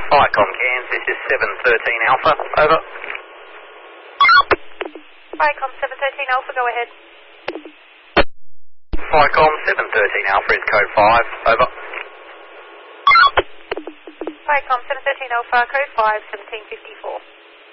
Vicom Cairns, this is 713 Alpha, over. Vicom 713 Alpha, go ahead. Vicom 713 Alpha is code 5, over. Vicom 713 Alpha, code 5, 1754.